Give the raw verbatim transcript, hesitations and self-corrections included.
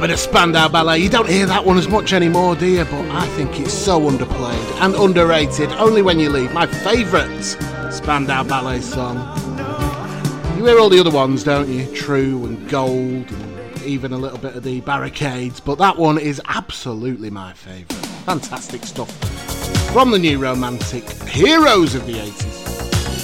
But a Spandau Ballet, you don't hear that one as much anymore, do you? But I think it's so underplayed and underrated. Only When You Leave, my favourite Spandau Ballet song. You hear all the other ones, don't you? True and Gold, and even a little bit of the Barricades, but that one is absolutely my favourite. Fantastic stuff. From the New Romantic Heroes of the eighties.